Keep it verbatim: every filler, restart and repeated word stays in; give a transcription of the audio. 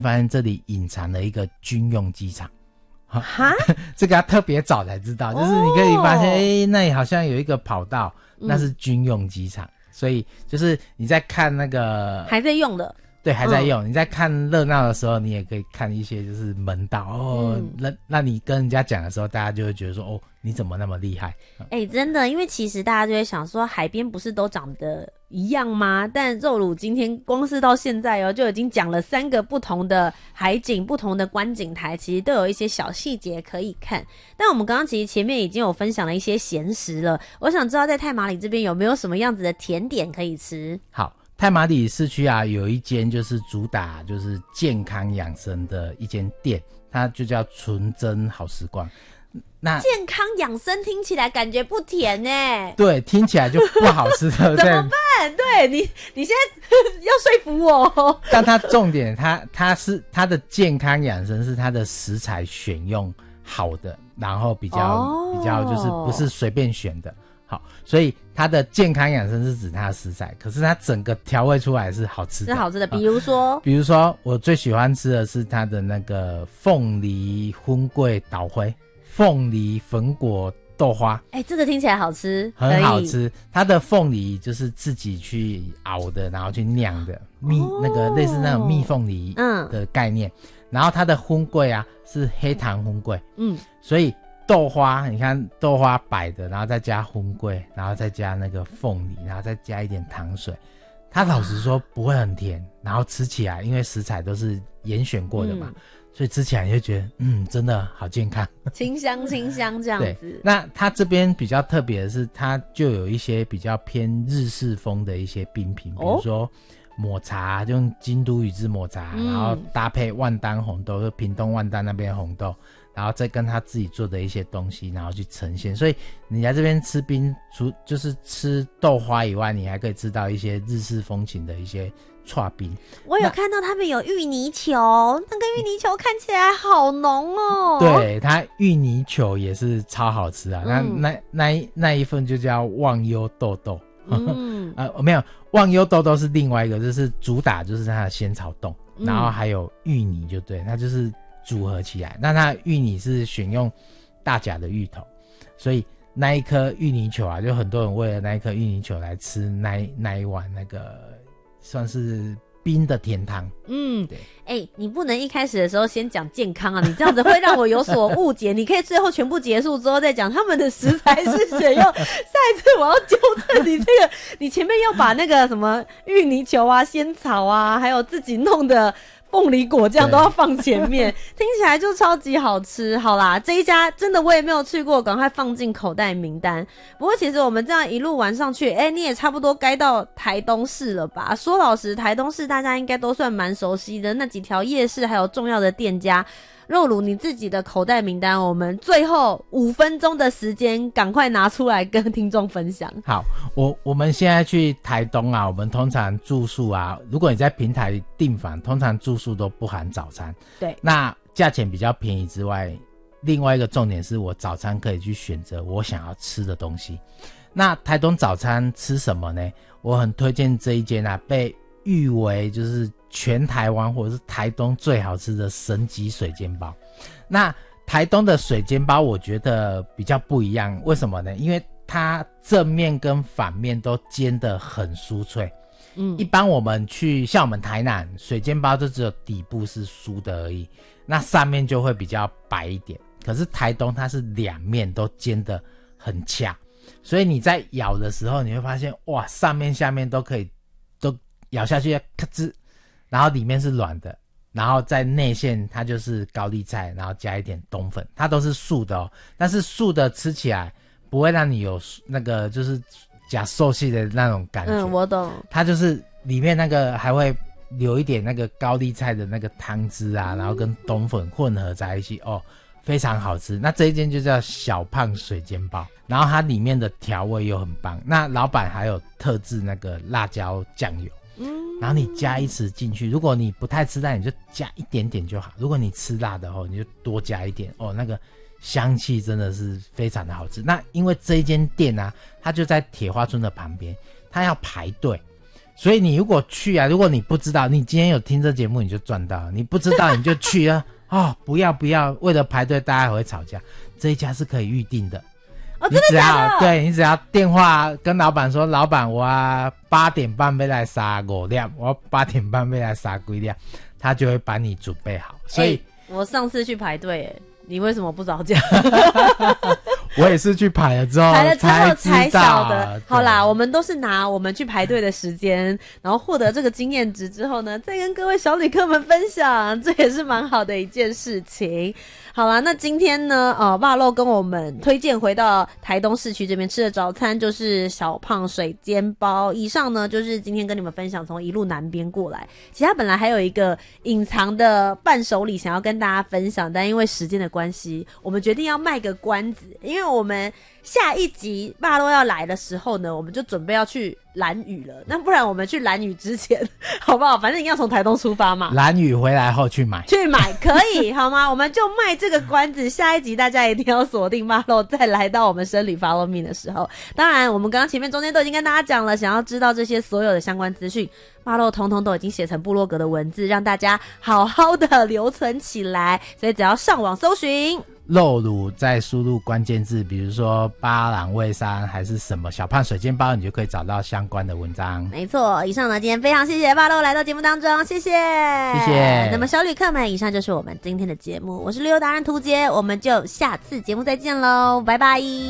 发现这里隐藏了一个军用机场。哈，这个要特别早才知道，就是你可以发现，哎、欸，那里好像有一个跑道，那是军用机场、嗯，所以就是你在看那个还在用的，对， 还在用。嗯、你在看热闹的时候，你也可以看一些就是门道哦。 嗯、 那那你跟人家讲的时候，大家就会觉得说，哦，你怎么那么厉害？ 哎、欸，真的，因为其实大家就会想说，海边不是都长得一样吗？但肉乳今天光是到现在哦，就已经讲了三个不同的海景、不同的观景台，其实都有一些小细节可以看。但我们刚刚其实前面已经有分享了一些咸食了，我想知道在太麻里这边有没有什么样子的甜点可以吃？ 好，太麻里市区啊，有一间就是主打就是健康养生的一间店，它就叫纯真好时光。那健康养生听起来感觉不甜耶， 对，听起来就不好吃的怎么办？对你你现在要说服我。 但它重点它它是它的健康养生是它的食材选用好的，然后比较、哦、比较就是不是随便选的。好，所以它的健康养生是指它的食材，可是它整个调味出来是好吃的， 是好吃的。比如说、 啊、比如说我最喜欢吃的是它的那个凤梨荤桂捣灰凤梨粉果豆花。 哎、欸，这个听起来好吃， 很好吃。它的凤梨就是自己去熬的，然后去酿的蜜、哦、那个类似那种蜜凤梨的概念、嗯、然后它的荤桂啊是黑糖荤桂，嗯，所以豆花你看豆花摆的，然后再加荤桂，然后再加那个凤梨，然后再加一点糖水，它老实说不会很甜，然后吃起来因为食材都是严选过的嘛、嗯，所以吃起来你就觉得嗯真的好健康， 清香清香这样子。 对，那它这边比较特别的是它就有一些比较偏日式风的一些冰品，比如说抹茶，就用京都宇治抹茶、嗯、然后搭配万丹红豆，就屏东万丹那边红豆，然后再跟他自己做的一些东西然后去呈现。所以你在这边吃冰除就是吃豆花以外，你还可以吃到一些日式风情的一些剉冰。 我有看到他们有芋泥球，那个芋泥球看起来好浓哦。 对，它芋泥球也是超好吃啊、嗯、那那那一那一份就叫忘忧豆豆。嗯呃没有，忘忧豆豆是另外一个，就是主打就是它的仙草冻、嗯、然后还有芋泥，就对，它就是组合起来。那它芋泥是选用大甲的芋头，所以那一颗芋泥球啊，就很多人为了那一颗芋泥球来吃那一那一碗那个算是冰的甜汤。嗯，对。 哎、欸，你不能一开始的时候先讲健康啊，你这样子会让我有所误解。你可以最后全部结束之后再讲他们的食材是选用。下一次我要纠正你这个，你前面要把那个什么芋泥球啊、仙草啊，还有自己弄的凤梨果酱都要放前面，听起来就超级好吃。好啦，这一家真的我也没有去过，赶快放进口袋名单。不过其实我们这样一路玩上去，哎、欸，你也差不多该到台东市了吧？说老实，台东市大家应该都算蛮熟悉的，那几条夜市还有重要的店家。肉乳你自己的口袋名单，我们最后五分钟的时间赶快拿出来跟听众分享。 好，我我们现在去台东啊，我们通常住宿啊，如果你在平台订房，通常住宿都不含早餐。 对， 那价钱比较便宜之外，另外一个重点是我早餐可以去选择我想要吃的东西。那台东早餐吃什么呢？我很推荐这一间啊，被誉为就是全台湾或者是台东最好吃的神级水煎包。那台东的水煎包我觉得比较不一样，为什么呢？因为它正面跟反面都煎得很酥脆。嗯，一般我们去像我们台南水煎包就只有底部是酥的而已，那上面就会比较白一点。可是台东它是两面都煎得很恰，所以你在咬的时候你会发现哇，上面下面都可以都咬下去咔吱，然后里面是软的，然后在内馅它就是高丽菜，然后加一点冬粉，它都是素的哦。但是素的吃起来不会让你有那个就是假瘦细的那种感觉。 嗯，我懂。它就是里面那个还会留一点那个高丽菜的那个汤汁啊，然后跟冬粉混合在一起哦，非常好吃。那这一间就叫小胖水煎包，然后它里面的调味又很棒。那老板还有特制那个辣椒酱油。然后你加一匙进去，如果你不太吃辣你就加一点点就好，如果你吃辣的话你就多加一点哦，那个香气真的是非常的好吃。那因为这一间店啊它就在铁花村的旁边，它要排队， 所以你如果去啊，如果你不知道，你今天有听这节目你就赚到了，你不知道你就去啊。哦，不要不要，为了排队大家还会吵架。这一家是可以预定的。 哦，真的假的？ 对，你只要电话跟老板说，老板我八点半要来杀五粒，我八点半要来杀几粒，他就会把你准备好。所以、欸、 我上次去排队，哎，你为什么不早讲？ 我也是去排了之后排了之后才晓得。 好啦，我们都是拿我们去排队的时间，然后获得这个经验值之后呢，再跟各位小旅客们分享，这也是蛮好的一件事情。好啦，那今天呢，呃，霸肉跟我们推荐回到台东市区这边吃的早餐就是小胖水煎包。以上呢，就是今天跟你们分享从一路南边过来。其实他本来还有一个隐藏的伴手礼想要跟大家分享，但因为时间的关系，我们决定要卖个关子，因为我们下一集霸肉要来的时候呢，我们就准备要去兰屿了。那不然我们去兰屿之前，好不好？反正你要从台东出发嘛。 兰屿回来后去买， 去买可以好吗？我们就卖这个关子，下一集大家一定要锁定霸肉再来到我们深旅 Follow Me 的时候。当然，我们刚刚前面中间都已经跟大家讲了，想要知道这些所有的相关资讯，霸肉统统都已经写成部落格的文字，让大家好好的留存起来。所以只要上网搜寻肉乳，再输入关键字，比如说巴朗味山还是什么小胖水煎包，你就可以找到相关的文章。 没错，以上呢，今天非常谢谢霸肉来到节目当中，谢谢， 谢谢。 那么小旅客们，以上就是我们今天的节目，我是旅游达人涂杰，我们就下次节目再见喽，拜拜。